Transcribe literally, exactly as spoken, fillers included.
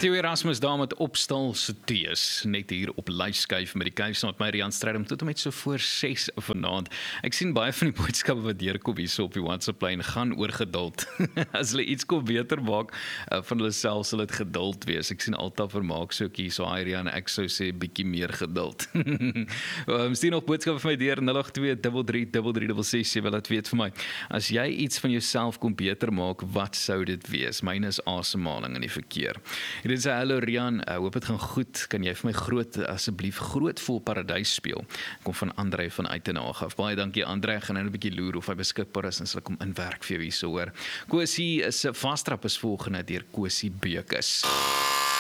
Theo Erasmus daar met opstal se tees, net hier op lyfskyf met die kuis met my Rian Strydom tot en met so voor ses vanaand. Ek sien baie van die boodskappe wat deurkom hier so op die WhatsApp lyn gaan oor geduld. As hulle iets kom beter maak uh, van hulle self sal dit geduld wees. Ek sien altyd vermaak so hier so hi Rian, ek sou sê bietjie meer geduld. um, Sien nog boodskappe van my deur nul agt twee drie drie drie drie ses ses, laat weet vir my. As jy iets van jouself kom beter maak, wat sou dit wees? Myne is asemhaling in die verkeer. Dit is 'n hallo Rian, ek hoop dit gaan goed. Kan jy vir my groot asseblief groot vol paradys speel? Kom van Andre van Uitenhaag af. Baie dankie Andre, gaan nou 'n bietjie loer of hy beskikbaar is en sal ek hom inwerk vir jou hier so hoor. Kosie is 'n vastrap is volgende deur Kosie Beukes.